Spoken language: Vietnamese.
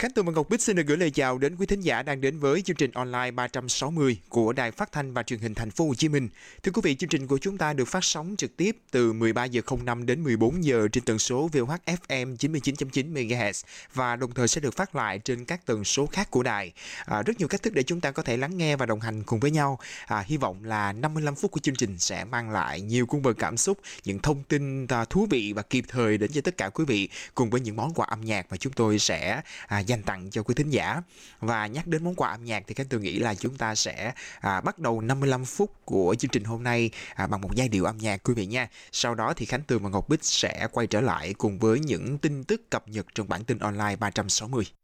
Khánh Tường và Ngọc Bích xin được gửi lời chào đến quý thính giả đang đến với chương trình online 360 của Đài Phát thanh và Truyền hình Thành phố Hồ Chí Minh. Thưa quý vị, chương trình của chúng ta được phát sóng trực tiếp từ 13 giờ 05 đến 14 giờ trên tần số VOH-FM 99.9 MHz và đồng thời sẽ được phát lại trên các tần số khác của đài. Rất nhiều cách thức để chúng ta có thể lắng nghe và đồng hành cùng với nhau. Hy vọng là 55 phút của chương trình sẽ mang lại nhiều cung bậc cảm xúc, những thông tin thú vị và kịp thời đến cho tất cả quý vị, cùng với những món quà âm nhạc mà chúng tôi sẽ dành tặng cho quý thính giả. Và nhắc đến món quà âm nhạc thì Khánh tôi nghĩ là chúng ta sẽ bắt đầu 55 phút của chương trình hôm nay bằng một giai điệu âm nhạc quý vị nha. Sau đó thì Khánh Tường và Ngọc Bích sẽ quay trở lại cùng với những tin tức cập nhật trong bản tin online 360.